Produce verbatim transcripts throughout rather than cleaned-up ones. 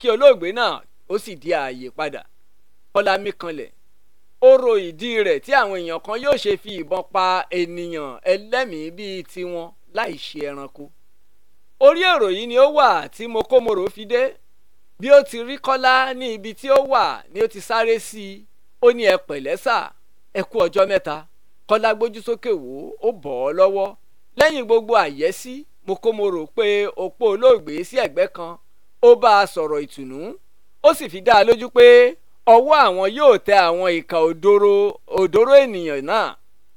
kí olóògbé náà ó sì di ààyè padà. Kọ́lá mí kanlẹ̀. Ó ro ìdí rẹ̀ tí àwọn èèyàn kan yóò ṣe fi ìbọn pa ènìyàn ẹlẹ́mìí bíi tiwọn láì ṣe ẹranko. Orí èrò yìí ni ó wà tí Mokomoro fi dé. Bí ó ti rí Kọ́lá ní ibi tí ó wà ni ó ti sáré sí i. Ó ní ẹ pẹ̀lẹ́ sà, ẹ kú ọjọ́ mẹ́ta. Kọ́lá gbójú sókè wò ó bọ̀ ọ́ lọ́wọ́. Lẹ́yìn gbogbo àyẹ́sí, Mokomoro pé opó olóògbé sí ẹ̀gbẹ́ kan. Ó bá a sọ̀rọ̀ ìtùnú. Ó sì fi dá a lójú pé ọwọ́ àwọn yóò tẹ àwọn ìkà òdòrò òdòrò ènìyàn náà.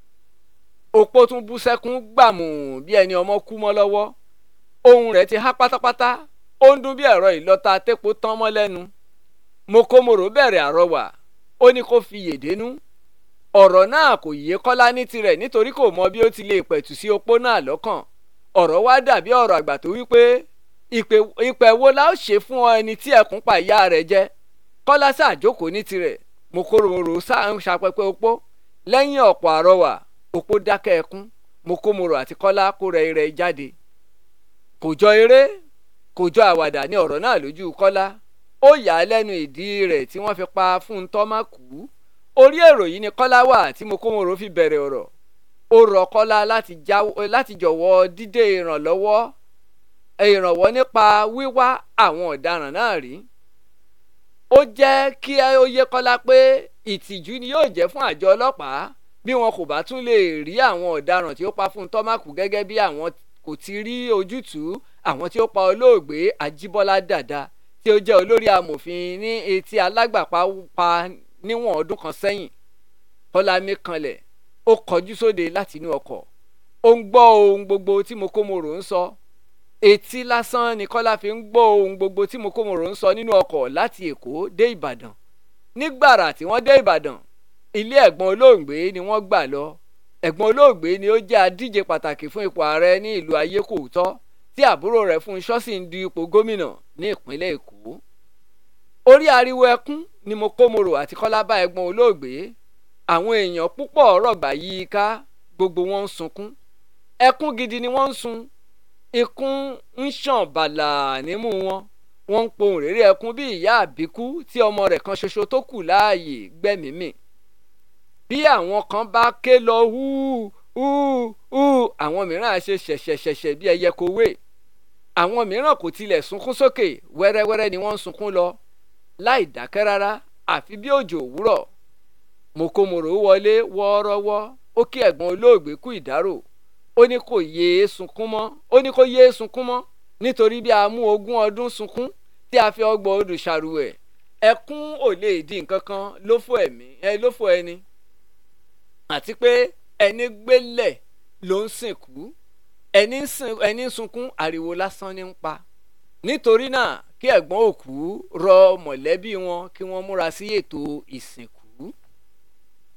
Opó tún bú sẹ́kún gbàmù bí ẹni ọmọ kú mọ́ lọ́wọ́. Ohùn rẹ̀ ti há pátápátá. Ó ń dún bí ẹ̀rọ ìlọta tépo tán mọ́ lẹ́nu. Mokomoro bẹ̀rẹ̀ àrọwà. Ó ní kó fi yèdénú. Ọ̀rọ̀ náà kò yé Kọ́lá ní tirẹ̀ nítorí kò mọ bí ó ti lè pẹ̀tù sí opó náà lọ́kàn. Ọ̀rọ̀ wá dàbí ọ̀rọ̀ àgbà tó wípé ìpè wo la ó ṣe fún ọ ẹni tí ẹkùn pa ìyá rẹ̀ jẹ. Kọ́lá ṣàjókòó ní tirẹ̀. Mokomoro ṣáà ń ṣapẹpẹ opó. Lẹ́yìn ọ̀pọ̀ àrọwà, opó dákẹ́ ẹkún. Mokomoro àti Kọ́lá kó rẹ irẹ jáde. Kò jọ eré, kò jọ àwàdà ní ọ̀rọ̀ náà lójú Kọ́lá. Ó yà á lẹ́nu ìdí rẹ̀ tí wọ́n fi pa fún tọ́mákù. Orí èrò yìí ni Kọ́lá wà tí Mokomoro fi bẹ̀rẹ̀ ọ̀rọ̀. Ó rọ Kọ́lá láti jọ̀wọ́ dídé ìrànlọ́wọ́ ìrànwọ́ nípa wíwá àwọn ọ̀daràn náà rí. Ó jẹ́ kí ó yé Kọ́lá pé ìtìjú ni yóò jẹ́ fún àjọ ọlọ́pàá bí wọn kò bá tún lè rí àwọn ọ̀daràn tí ó pa fún tọ́mákù gẹ́gẹ́ bí àwọn kò ti rí ojútùú àwọn tí ó pa olóògbé Ajíbọ́lá Dàda tí ó jẹ́ olórí amòfin ní etí alágbàpá pa níwọ̀n ọdún kan sẹ́yìn. Kọ́lá mí kanlẹ̀. Ó kọjú sóde láti inú ọkọ̀. Ó ń gbọ́ ohun gbogbo tí Mokomoro ń sọ. Etí lásán ni Kọ́lá fi ń gbọ́ ohun gbogbo tí Mokomoro ń sọ nínú ọkọ̀ láti Èkó dé Ìbàdàn. Nígbàrà tí wọ́n dé Ìbàdàn, ilé ẹ̀gbọ́n olóògbé ni wọ́n gbà lọ. Ẹ̀gbọ́n olóògbé ni ó jẹ́ adíje pàtàkì fún ipò ààrẹ ní ìlú Ayékòótọ́ tí àbúrò rẹ̀ Fúnṣọ́ sì ń du ipò gómìnà ní ìpínlẹ̀ Èkó. Orí ariwo ẹkún ni Mokomoro àti Kọ́lá bá ẹ̀gbọ́n olóògbé. Àwọn èèyàn púpọ̀ rọ̀gbà yí i ká, gbogbo wọn ń sunkún. Ẹkún gidi ni wọ́n ń sun. Ikún ń ṣàn bàlà nímú wọn. Wọ́n ń pohùn réré ẹkún bí ìyá àbíkú tí ọmọ rẹ̀ kan ṣoṣo tó kù láàyè gbẹ́mìímì. Bí àwọn kan bá ké lọ hú hú hú, àwọn mìíràn á ṣe ṣẹ̀ṣẹ̀ṣẹ̀ṣẹ̀ bí ẹyẹ kowé. Àwọn mìíràn kò tilẹ̀ sunkún sókè, wẹ́rẹ́wẹ́rẹ́ ni wọ́n ń sunkún lọ láì dákẹ́ rárá àfi bí òjò òwúrọ̀. Mokomoro wọlé wọ́ọ́rọ́wọ́. Ó kí ẹ̀gbọ́n olóògbé kú ìdárò. Ó ní kò yéé sunkún mọ́. Ó ní kó yéé sunkún mọ́ nítorí bí a mú ogún ọdún sunkún tí a fi ọgbọ̀n ọdún ṣàrùwẹ̀. Ẹkún ò lè di nǹkan kan lófò ẹ̀mí ẹ lófò ẹni. Àti pé ẹni gbélẹ̀ ló ń sìnkú. Ẹni ń sunkún ariwo lásán ní ń pa. Nítorí náà kí ẹ̀gbọ́n òkú rọ mọ̀lẹ́bí wọn kí wọ́n múra sí ètò ìsìnkú.